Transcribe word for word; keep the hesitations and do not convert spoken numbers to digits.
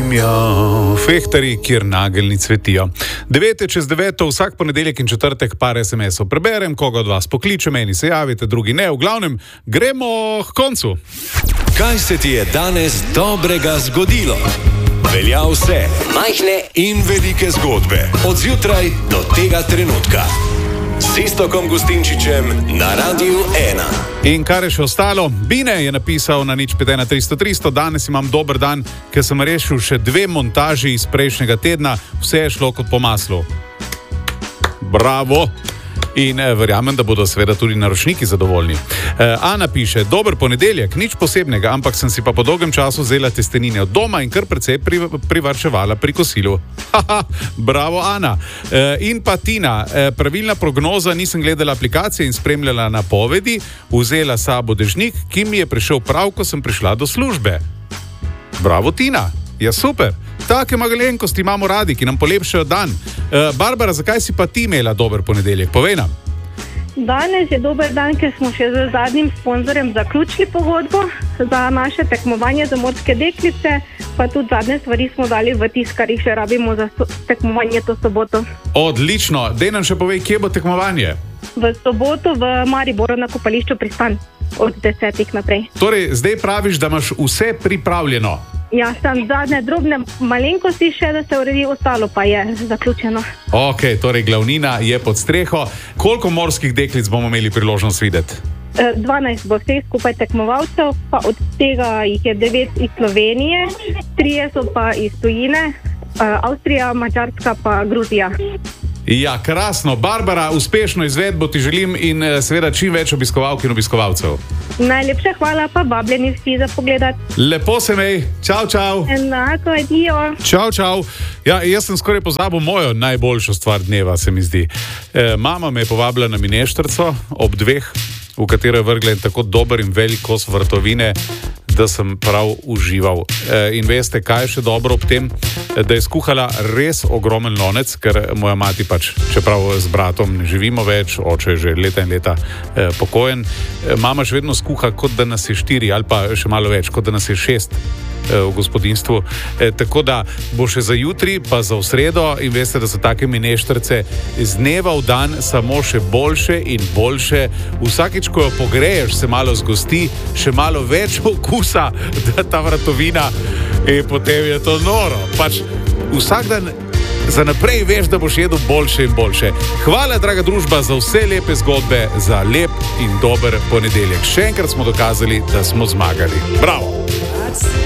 Zimijo, fehtari, kjer nageljni cvetijo. Devete čez deveto, vsak ponedeljek in četrtek par es em esov preberem, koga od vas pokliče, meni se javite, drugi ne. V glavnem, gremo k koncu. Kaj se ti je danes dobrega zgodilo? Velja vse, majhne in velike zgodbe, od zjutraj do tega trenutka. S Iztokom Gustinčičem na Radiu ena. In kar je še ostalo, Bine je napisal na nič pet ena tristo tristo, danes imam dober dan, ker sem rešil še dve montaži iz prejšnjega tedna, vse je šlo kot po maslu. Bravo! In eh, verjamem, da bodo seveda tudi naročniki zadovoljni. Eh, Ana piše, dober ponedeljek, nič posebnega, ampak sem si pa po dolgem času vzela testenine od doma in kar precej pri, privarčevala pri kosilu. Haha, bravo Ana. Eh, in pa Tina, eh, pravilna prognoza, nisem gledala aplikacije in spremljala napovedi, vzela sabo dežnik, ki mi je prišel prav, ko sem prišla do službe. Bravo Tina, ja super. Take malenkosti imamo radi, ki nam polepšajo dan. Uh, Barbara, zakaj si pa ti imela dober ponedeljek? Povej nam. Danes je dober dan, ker smo še z zadnjim sponzorjem zaključili pogodbo za naše tekmovanje za morske deklice, pa tudi zadnje stvari smo dali v tisk, kar jih še rabimo za so- tekmovanje to soboto. Odlično. Dej nam še povej, kje bo tekmovanje? V soboto v Mariboru na kopališču Pristan od desetih naprej. Torej, zdaj praviš, da imaš vse pripravljeno. Ja, sem zadnje drobne malenkosti še, da se uredi, ostalo pa je zaključeno. Ok, torej glavnina je pod streho. Koliko morskih deklic bomo imeli priložnost videti? E, dvanajst bo vseh skupaj tekmovalcev, pa od tega jih je devet iz Slovenije, trije so pa iz tujine, e, Avstrija, Madžarska pa Gruzija. Ja, krasno. Barbara, uspešno izvedbo ti želim in eh, seveda čim več obiskovalk in obiskovalcev. Najlepša hvala, pa vabljeni vsi za pogledat. Lepo se mej. Čau, čau. Enako, adijo. Čau, čau. Ja, jaz sem skoraj pozabil mojo najboljšo stvar dneva, se mi zdi. E, mama me je povabila na mineštrco ob dveh, v katero je vrgla in tako dober in velik kos vrtovine, da sem prav užival. E, in veste, kaj je še dobro ob tem? Da je skuhala res ogromen lonec, ker moja mati pač, čeprav z bratom ne živimo več, oče je že leta in leta e, pokojen, e, mama še vedno skuha, kot da nas je štiri ali pa še malo več, kot da nas je šest v gospodinstvu. E, tako da bo še za jutri, pa za v sredo in veste, da so take mineštrce z dneva v dan samo še boljše in boljše. Vsakič, ko jo pogreješ, se malo zgosti, še malo več okusa, da ta vratovina in potem je to noro. Pač vsak dan za naprej veš, da boš jedel boljše in boljše. Hvala, draga družba, za vse lepe zgodbe, za lep in dober ponedeljek. Še enkrat smo dokazali, da smo zmagali. Bravo!